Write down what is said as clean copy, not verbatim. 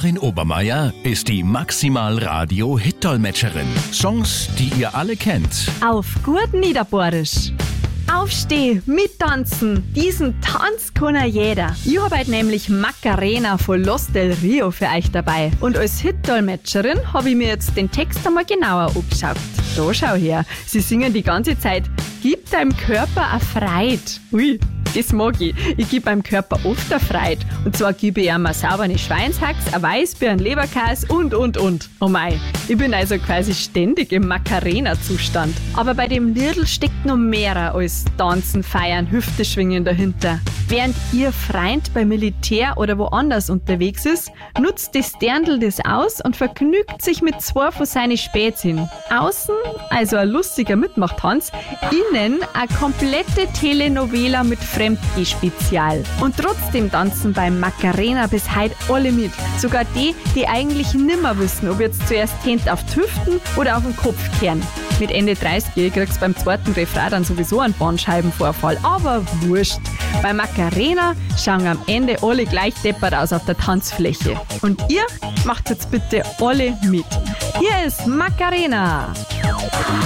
Karin Obermeier ist die Maximal-Radio-Hit-Dolmetscherin. Songs, die ihr alle kennt. Auf gut Niederbohrisch. Aufsteh, mittanzen. Diesen Tanz kann ja jeder. Ich habe heute nämlich Macarena von Los del Rio für euch dabei. Und als Hit-Dolmetscherin habe ich mir jetzt den Text einmal genauer angeschaut. Da schau her, sie singen die ganze Zeit: Gib deinem Körper eine Freude. Ui, das mag ich. Ich gebe meinem Körper oft eine Freude. Und zwar gebe ich ihm eine saubere Schweinshax, ein Weißbier, einen Leberkäse und. Oh mei, ich bin also quasi ständig im Macarena-Zustand. Aber bei dem Liedl steckt noch mehr als Tanzen, Feiern, Hüfte schwingen dahinter. Während ihr Freund beim Militär oder woanders unterwegs ist, nutzt das Dirndl das aus und vergnügt sich mit zwei von seinen Spätzchen. Außen also ein lustiger Mitmachtanz, innen eine komplette Telenovela mit Fremdgeh-Spezial. Und trotzdem tanzen beim Macarena bis heute alle mit. Sogar die, die eigentlich nimmer wissen, ob jetzt zuerst Hände auf die Hüften oder auf den Kopf kehren. Mit Ende 30 kriegst du beim zweiten Refrain dann sowieso einen Bandscheibenvorfall. Aber wurscht. Bei Macarena schauen am Ende alle gleich deppert aus auf der Tanzfläche. Und ihr macht jetzt bitte alle mit. Hier ist Macarena.